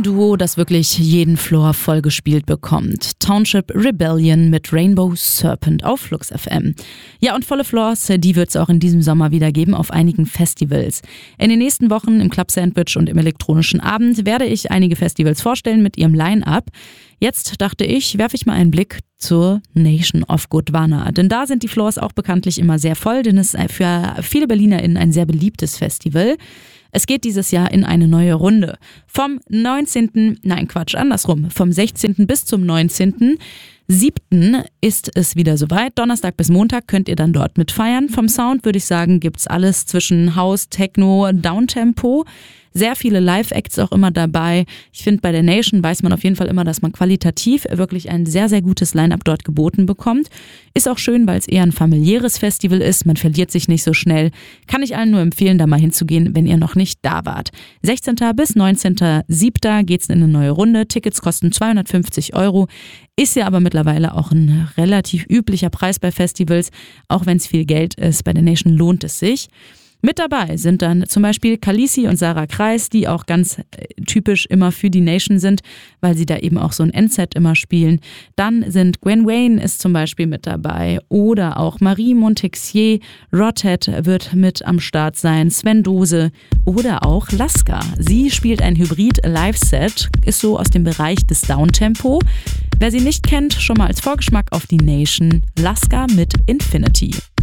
Duo, das wirklich jeden Floor vollgespielt bekommt. Township Rebellion mit Rainbow Serpent auf Flux FM. Ja, und volle Floors, die wird es auch in diesem Sommer wieder geben auf einigen Festivals. In den nächsten Wochen im Club Sandwich und im elektronischen Abend werde ich einige Festivals vorstellen mit ihrem Line-Up. Jetzt dachte ich, werfe ich mal einen Blick zur Nation of Gondwana. Denn da sind die Floors auch bekanntlich immer sehr voll, denn es ist für viele BerlinerInnen ein sehr beliebtes Festival. Es geht dieses Jahr in eine neue Runde. Vom 16. bis zum 19.07. ist es wieder soweit. Donnerstag bis Montag könnt ihr dann dort mitfeiern. Vom Sound würde ich sagen, gibt's alles zwischen House, Techno, Downtempo. Sehr viele Live-Acts auch immer dabei. Ich finde, bei der Nation weiß man auf jeden Fall immer, dass man qualitativ wirklich ein sehr, sehr gutes Line-Up dort geboten bekommt. Ist auch schön, weil es eher ein familiäres Festival ist. Man verliert sich nicht so schnell. Kann ich allen nur empfehlen, da mal hinzugehen, wenn ihr noch nicht da wart. 16. bis 19.07. geht's in eine neue Runde. Tickets kosten 250 €. Ist ja aber mittlerweile auch ein relativ üblicher Preis bei Festivals. Auch wenn es viel Geld ist, bei der Nation lohnt es sich. Mit dabei sind dann zum Beispiel Khaleesi und Sarah Kreis, die auch ganz typisch immer für die Nation sind, weil sie da eben auch so ein Endset immer spielen. Dann sind Gwen Wayne ist zum Beispiel mit dabei oder auch Marie Montexier, Rodhead wird mit am Start sein, Sven Dose oder auch Laska. Sie spielt ein Hybrid-Live-Set, ist so aus dem Bereich des Downtempo. Wer sie nicht kennt, schon mal als Vorgeschmack auf die Nation, Laska mit Infinity.